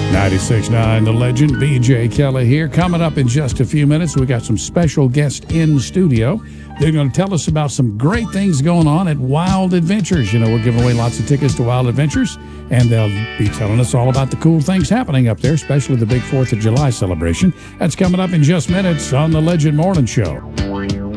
96.9 The Legend, BJ Kelly here. Coming up in just a few minutes, we got some special guests in studio. They're going to tell us about some great things going on at Wild Adventures. You know, we're giving away lots of tickets to Wild Adventures, and they'll be telling us all about the cool things happening up there, especially the big 4th of July celebration. That's coming up in just minutes on The Legend Morning Show.